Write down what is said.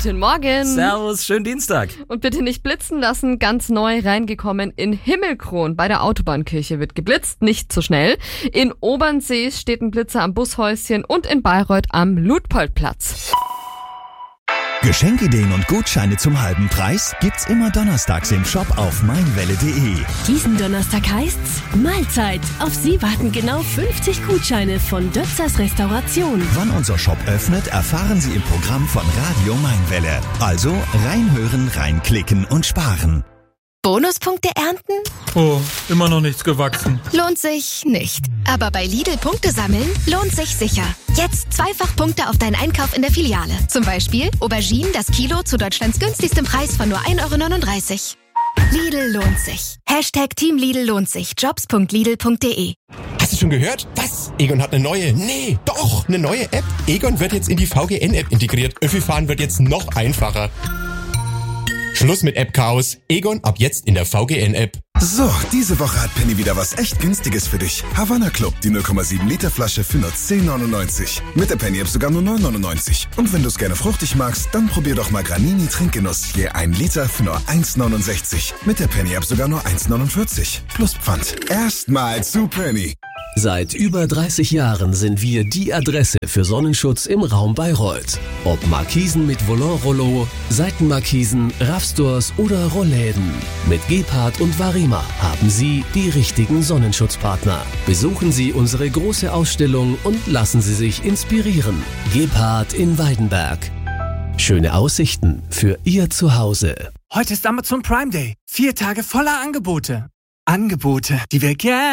Guten Morgen. Servus, schönen Dienstag. Und bitte nicht blitzen lassen, ganz neu reingekommen in Himmelkron. Bei der Autobahnkirche wird geblitzt, nicht zu schnell. In Obernsee steht ein Blitzer am Bushäuschen und in Bayreuth am Luitpoldplatz. Geschenkideen und Gutscheine zum halben Preis gibt's immer donnerstags im Shop auf meinwelle.de. Diesen Donnerstag heißt's Mahlzeit. Auf Sie warten genau 50 Gutscheine von Dötzers Restauration. Wann unser Shop öffnet, erfahren Sie im Programm von Radio Mainwelle. Also reinhören, reinklicken und sparen. Bonuspunkte ernten? Oh, immer noch nichts gewachsen. Lohnt sich nicht. Aber bei Lidl Punkte sammeln lohnt sich sicher. Jetzt zweifach Punkte auf deinen Einkauf in der Filiale. Zum Beispiel Auberginen das Kilo zu Deutschlands günstigstem Preis von nur 1,39 €. Lidl lohnt sich. Hashtag Team Lidl lohnt sich. Jobs.lidl.de. Hast du schon gehört? Was? Egon hat eine neue, eine neue App. Egon wird jetzt in die VGN-App integriert. Öffi-Fahren wird jetzt noch einfacher. Schluss mit App-Chaos. Egon ab jetzt in der VGN-App. So, diese Woche hat Penny wieder was echt Günstiges für dich. Havanna Club, die 0,7 Liter Flasche für nur 10,99. Mit der Penny-App sogar nur 9,99. Und wenn du es gerne fruchtig magst, dann probier doch mal Granini Trinkgenuss. Je 1 Liter für nur 1,69. Mit der Penny-App sogar nur 1,49. Plus Pfand. Erstmal zu Penny. Seit über 30 Jahren sind wir die Adresse für Sonnenschutz im Raum Bayreuth. Ob Markisen mit Volant-Rollo, Seitenmarkisen, Raffstores oder Rollläden. Mit Gebhardt und Varima haben Sie die richtigen Sonnenschutzpartner. Besuchen Sie unsere große Ausstellung und lassen Sie sich inspirieren. Gebhardt in Weidenberg. Schöne Aussichten für Ihr Zuhause. Heute ist Amazon Prime Day. 4 Tage voller Angebote. Angebote, die wir gerne